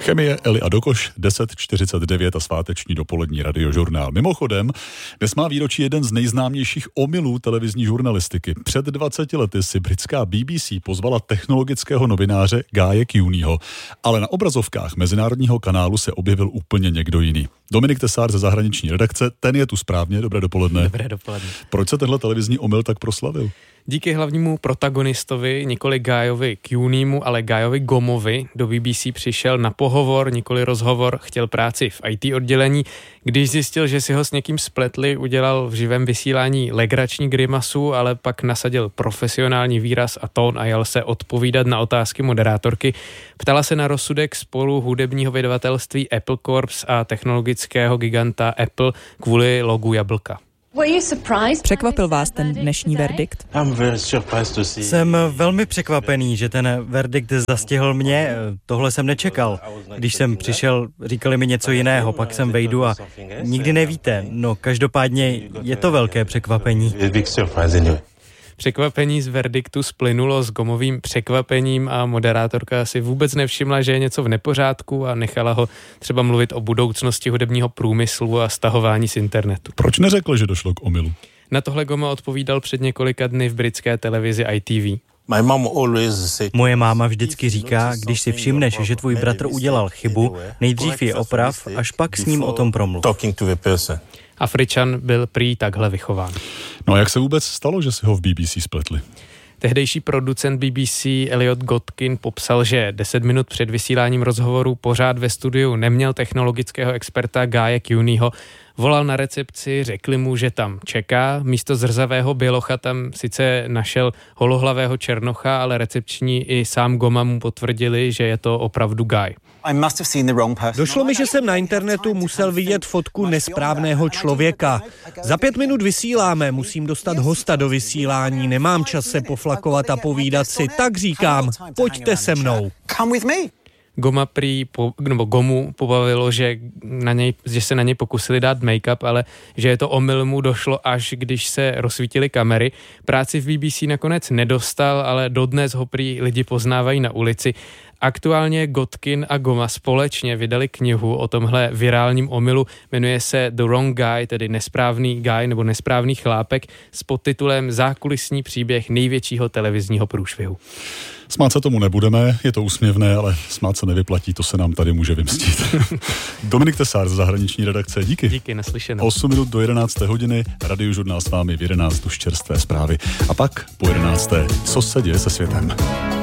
Chemie, Eli a Dokoš, 10:49 a sváteční dopolední radiožurnál. Mimochodem, dnes má výročí jeden z nejznámějších omylů televizní žurnalistiky. Před 20 lety si britská BBC pozvala technologického novináře Guye Cunyho, ale na obrazovkách mezinárodního kanálu se objevil úplně někdo jiný. Dominik Tesár ze zahraniční redakce, ten je tu správně. Dobré dopoledne. Dobré dopoledne. Proč se tenhle televizní omyl tak proslavil? Díky hlavnímu protagonistovi, nikoli Guyovi Cunymu, ale Guyovi Gomovi, do BBC přišel na pohovor, nikoli rozhovor, chtěl práci v IT oddělení. Když zjistil, že si ho s někým spletli, udělal v živém vysílání legrační grimasu, ale pak nasadil profesionální výraz a tón a jel se odpovídat na otázky moderátorky. Ptala se na rozsudek sporu hudebního vydavatelství Apple Corps a technologického giganta Apple kvůli logu jablka. Překvapil vás ten dnešní verdikt? Jsem velmi překvapený, že ten verdikt zastihl mě. Tohle jsem nečekal. Když jsem přišel, říkali mi něco jiného, pak jsem vejdu a nikdy nevíte. No, každopádně je to velké překvapení. Překvapení z verdiktu splynulo s Gomovým překvapením a moderátorka si vůbec nevšimla, že je něco v nepořádku a nechala ho třeba mluvit o budoucnosti hudebního průmyslu a stahování z internetu. Proč neřekl, že došlo k omylu? Na tohle Gomo odpovídal před několika dny v britské televizi ITV. Moje máma vždycky říká, když si všimneš, že tvůj bratr udělal chybu, nejdřív je oprav, až pak s ním o tom promluv. Afričan byl prý takhle vychován. No a jak se vůbec stalo, že si ho v BBC spletli? Tehdejší producent BBC Elliot Godkin popsal, že 10 minut před vysíláním rozhovoru pořád ve studiu neměl technologického experta Guye Cunyho. Volal na recepci, řekli mu, že tam čeká. Místo zrzavého bělocha tam sice našel holohlavého černocha, ale recepční i sám Goma mu potvrdili, že je to opravdu Guy. Došlo mi, že jsem na internetu musel vidět fotku nesprávného člověka. Za 5 minut vysíláme, musím dostat hosta do vysílání, nemám čas se poflakovat a povídat si, tak říkám, pojďte se mnou. Goma Gomu pobavilo, že se na něj pokusili dát make-up, ale že je to omyl mu došlo až když se rozsvítily kamery. Práci v BBC nakonec nedostal, ale dodnes ho prý lidi poznávají na ulici. Aktuálně Godkin a Goma společně vydali knihu o tomhle virálním omylu. Jmenuje se The Wrong Guy, tedy nesprávný guy nebo nesprávný chlápek s podtitulem Zákulisní příběh největšího televizního průšvihu. Smát se tomu nebudeme, je to úsměvné, ale smát se nevyplatí, to se nám tady může vymstít. Dominik Tesár z zahraniční redakce, díky. Díky, naslyšenou. 8 minut do 11. hodiny, radiožurnál s vámi v 11 už čerstvé zprávy. A pak po 11. co se děje se světem.